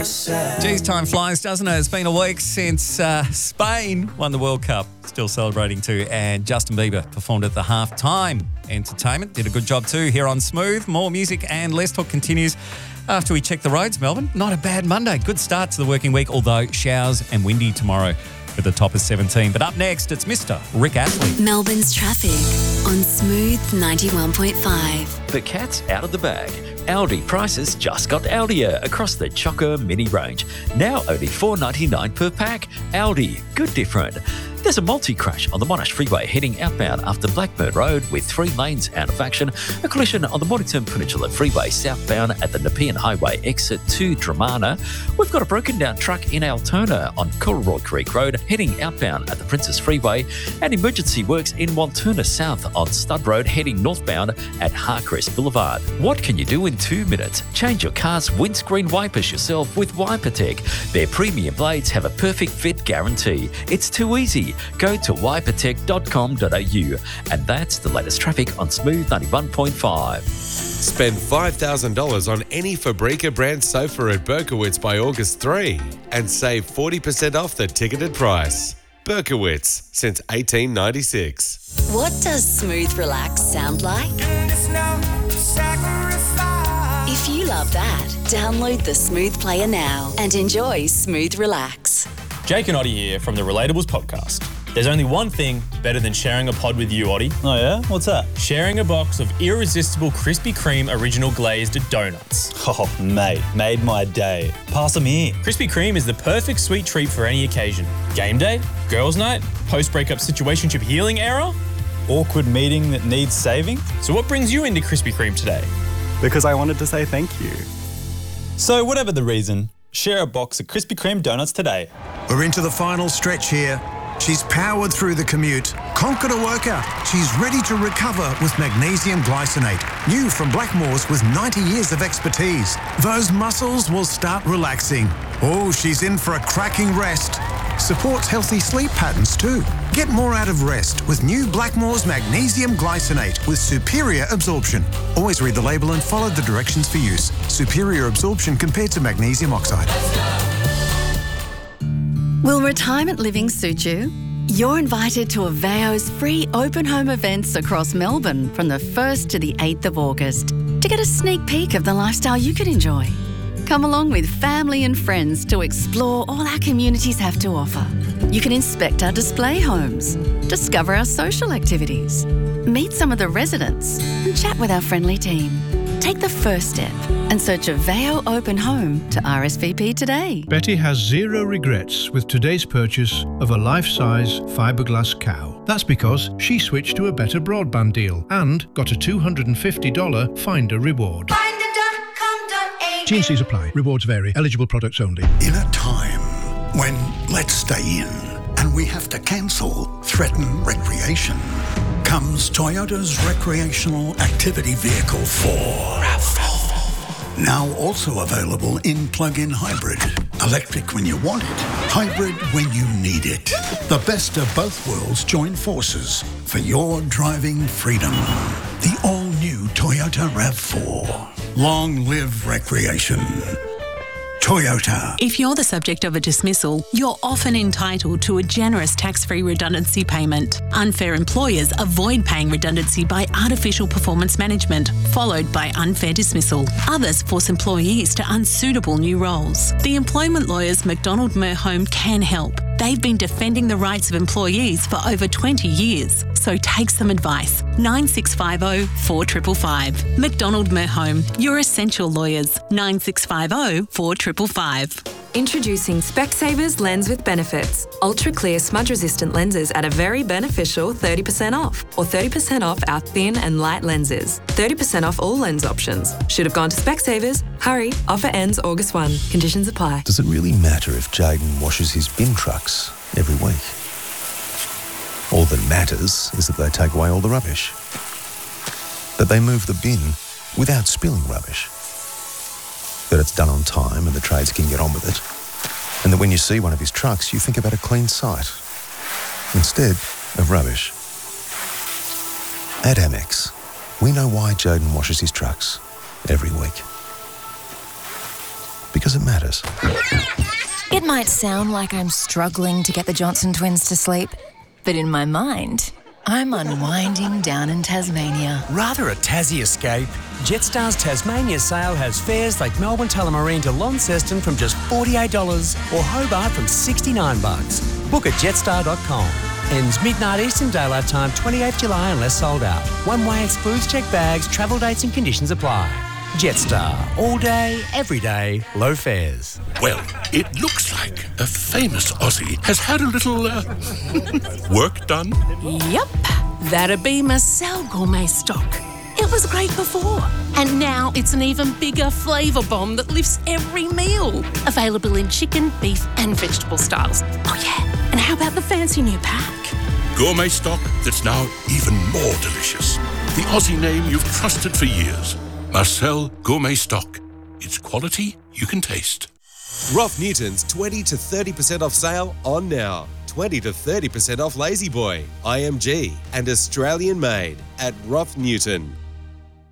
Geez, time flies, doesn't it? It's been a week since Spain won the World Cup. Still celebrating too. And Justin Bieber performed at the halftime entertainment. Did a good job too here on Smooth. More music and less talk continues after we check the roads, Melbourne. Not a bad Monday. Good start to the working week, although showers and windy tomorrow with the top of 17. But up next, it's Mr. Rick Astley. Melbourne's traffic on Smooth 91.5. The cat's out of the bag. Aldi prices just got Aldier across the Choco Mini range. Now only $4.99 per pack. Aldi, good different. There's a multi-crash on the Monash Freeway heading outbound after Blackburn Road with 3 lanes out of action. A collision on the Mornington Peninsula Freeway southbound at the Nepean Highway exit to Dramana. We've got a broken down truck in Altona on Coolroy Creek Road heading outbound at the Princess Freeway, and emergency works in Waltuna South on Stud Road heading northbound at Harcrest Boulevard. What can you do in 2 minutes? Change your car's windscreen wipers yourself with WiperTech. Their premium blades have a perfect fit guarantee. It's too easy. Go to wipertech.com.au. And that's the latest traffic on Smooth 91.5. Spend $5,000 on any Fabrica brand sofa at Berkowitz by August 3 and save 40% off the ticketed price. Berkowitz, since 1896. What does Smooth Relax sound like? If you love that, download the Smooth Player now and enjoy Smooth Relax. Jake and Oddie here from the Relatables podcast. There's only one thing better than sharing a pod with you, Oddie. Oh yeah? What's that? Sharing a box of irresistible Krispy Kreme original glazed donuts. Oh, mate, made my day. Pass them here. Krispy Kreme is the perfect sweet treat for any occasion. Game day, girls' night, post-breakup situationship healing era. Awkward meeting that needs saving. So what brings you into Krispy Kreme today? Because I wanted to say thank you. So whatever the reason, share a box of Krispy Kreme donuts today. We're into the final stretch here. She's powered through the commute, conquered a workout. She's ready to recover with magnesium glycinate. New from Blackmores with 90 years of expertise. Those muscles will start relaxing. Oh, she's in for a cracking rest. Supports healthy sleep patterns too. Get more out of rest with new Blackmores magnesium glycinate with superior absorption. Always read the label and follow the directions for use. Superior absorption compared to magnesium oxide. Will retirement living suit you? You're invited to Aveo's free open home events across Melbourne from the 1st to the 8th of August to get a sneak peek of the lifestyle you could enjoy. Come along with family and friends to explore all our communities have to offer. You can inspect our display homes, discover our social activities, meet some of the residents and chat with our friendly team. Take the first step and search Aveo Open Home to RSVP today. Betty has zero regrets with today's purchase of a life-size fiberglass cow. That's because she switched to a better broadband deal and got a $250 Finder reward. T&Cs apply. Rewards vary. Eligible products only. In a time when let's stay in and we have to cancel threaten recreation, comes Toyota's recreational activity vehicle 4. RAV4. Now also available in plug-in hybrid. Electric when you want it, hybrid when you need it. The best of both worlds join forces for your driving freedom. The all-new Toyota RAV4. Long live recreation. Toyota. If you're the subject of a dismissal, you're often entitled to a generous tax-free redundancy payment. Unfair employers avoid paying redundancy by artificial performance management, followed by unfair dismissal. Others force employees to unsuitable new roles. The employment lawyers McDonald Merhome can help. They've been defending the rights of employees for over 20 years. So take some advice. 9650 4555. McDonald Merhome, your essential lawyers. 9650 4555. Introducing Specsavers Lens with Benefits. Ultra clear smudge resistant lenses at a very beneficial 30% off, or 30% off our thin and light lenses. 30% off all lens options. Should have gone to Specsavers. Hurry, offer ends August 1. Conditions apply. Does it really matter if Jaden washes his bin trucks every week? All that matters is that they take away all the rubbish. That they move the bin without spilling rubbish. That it's done on time and the trades can get on with it. And that when you see one of his trucks, you think about a clean site instead of rubbish. At Amex, we know why Jaden washes his trucks every week. because it matters. It might sound like I'm struggling to get the Johnson twins to sleep, but in my mind, I'm unwinding down in Tasmania. Rather a Tassie escape? Jetstar's Tasmania sale has fares like Melbourne Tullamarine to Launceston from just $48 or Hobart from $69. Book at jetstar.com. Ends midnight Eastern Daylight Time, 28th July unless sold out. One way excludes checked bags, travel dates and conditions apply. Jetstar. All day, every day, low fares. Well, it looks like a famous Aussie has had a little work done. Yep, that'd be Marcel Gourmet Stock. It was great before, and now it's an even bigger flavour bomb that lifts every meal. Available in chicken, beef and vegetable styles. Oh yeah, and how about the fancy new pack? Gourmet stock that's now even more delicious. The Aussie name you've trusted for years. Marcel Gourmet Stock. It's quality you can taste. Roth Newton's 20 to 30% off sale on now. 20 to 30% off Lazy Boy, IMG, and Australian made at Roth Newton.